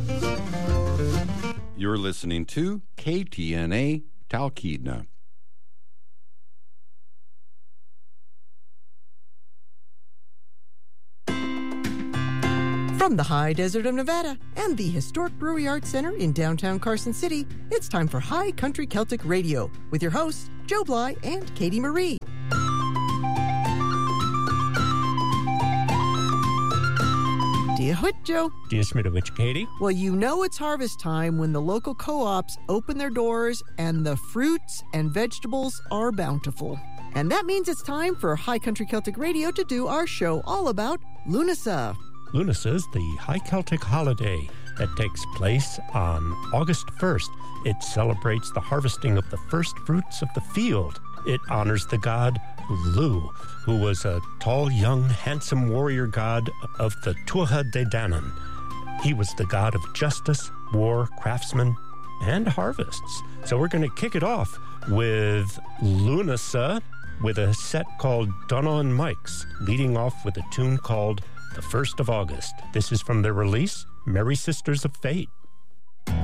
You're listening to KTNA Talkeetna. From the high desert of Nevada and the historic Brewery Arts Center in downtown Carson City, it's time for High Country Celtic Radio with your hosts, Joe Bly and Katie Marie. Dia Hwit, Joe. Dia Smidowich, Katie. Well, you know it's harvest time when the local co-ops open their doors and the fruits and vegetables are bountiful. And that means it's time for High Country Celtic Radio to do our show all about Lunasa. Lunasa is the High Celtic holiday that takes place on August 1st. It celebrates the harvesting of the first fruits of the field. It honors the god Lu, who was a tall, young, handsome warrior god of the Tuatha De Danann. He was the god of justice, war, craftsmen, and harvests. So we're going to kick it off with Lunasa with a set called Donnan Mikes, leading off with a tune called The 1st of August. This is from their release, Merry Sisters of Fate.